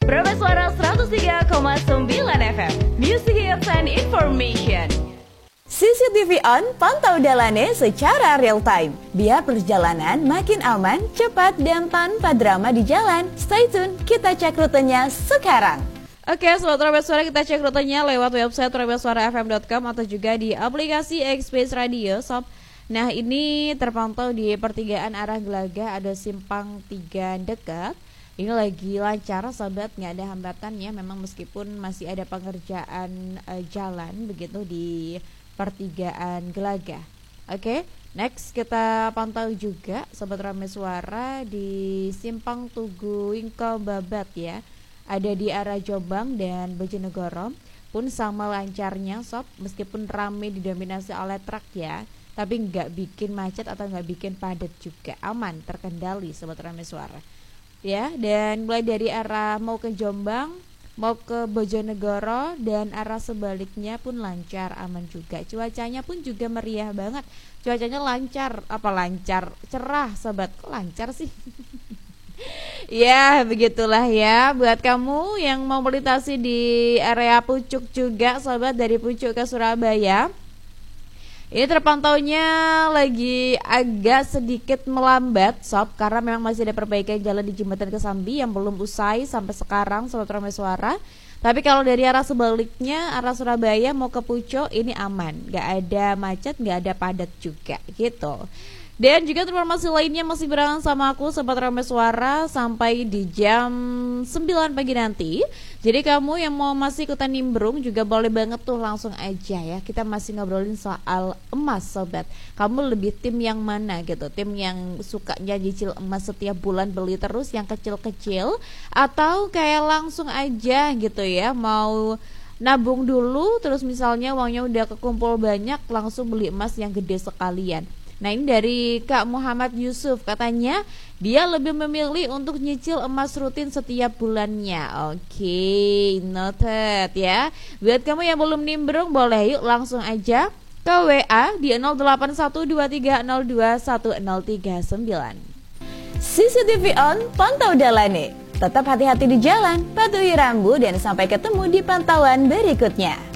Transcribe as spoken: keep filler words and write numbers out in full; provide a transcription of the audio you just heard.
Prabes Suara seratus tiga koma sembilan F M, Music Hits and Information. C C T V on, pantau Dalane secara real time. Biar perjalanan makin aman, cepat, dan tanpa drama di jalan. Stay tune, kita cek rutenya sekarang. Oke, Sobat Prabes Suara, kita cek rutenya lewat website prabes suara f m dot com atau juga di aplikasi X-Space Radio, Sob. Nah, ini terpantau di pertigaan arah Gelaga, ada simpang tiga dekat. Ini lagi lancar, Sobat, nggak ada hambatannya. Memang meskipun masih ada pengerjaan uh, jalan begitu di pertigaan Gelaga. Oke, next kita pantau juga, Sobat Prabes Suara, di simpang Tugu Wingko Babat ya. Ada di arah Jombang dan Bojonegoro pun sama lancarnya, Sob, meskipun rame didominasi oleh truk ya, tapi nggak bikin macet atau nggak bikin padat juga, aman, terkendali, Sobat Prabes Suara ya. Dan mulai dari arah mau ke Jombang, mau ke Bojonegoro dan arah sebaliknya pun lancar, aman juga. Cuacanya pun juga meriah banget, cuacanya lancar, apa lancar, cerah, Sobat. Kok lancar sih? Ya, begitulah ya. Buat kamu yang mau melintasi di area Pucuk juga, Sobat, dari Pucuk ke Surabaya, ini terpantaunya lagi agak sedikit melambat, Sob, karena memang masih ada perbaikan jalan di Jembatan Kesambi yang belum usai sampai sekarang, Sobat Prabes Suara. Tapi kalau dari arah sebaliknya, arah Surabaya mau ke Pucuk, ini aman, gak ada macet, gak ada padat juga gitu. Dan juga informasi lainnya masih barengan sama aku, Sobat Prabes Suara, sampai di jam sembilan pagi nanti. Jadi kamu yang mau masih ikutan nimbrung juga boleh banget tuh, langsung aja ya. Kita masih ngobrolin soal emas, Sobat. Kamu lebih tim yang mana gitu? Tim yang sukanya nyicil emas setiap bulan, beli terus yang kecil-kecil, atau kayak langsung aja gitu ya, mau nabung dulu, terus misalnya uangnya udah kekumpul banyak, langsung beli emas yang gede sekalian. Nah, ini dari Kak Muhammad Yusuf, katanya dia lebih memilih untuk nyicil emas rutin setiap bulannya. Oke, noted ya. Buat kamu yang belum nimbrung, boleh yuk langsung aja ke W A di nol delapan satu dua tiga nol dua satu nol tiga sembilan. C C T V on, pantau Dalane. Tetap hati-hati di jalan, patuhi rambu, dan sampai ketemu di pantauan berikutnya.